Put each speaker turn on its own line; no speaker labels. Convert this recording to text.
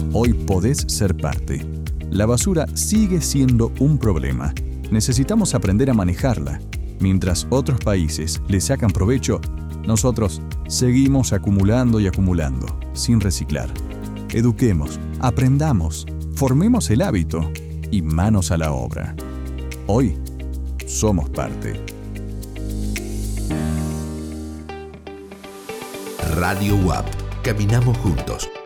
Hoy podés ser parte. La basura sigue siendo un problema. Necesitamos aprender a manejarla. Mientras otros países le sacan provecho, nosotros seguimos acumulando y acumulando, sin reciclar. Eduquemos, aprendamos, formemos el hábito y manos a la obra. Hoy somos parte.
Radio UAP. Caminamos juntos.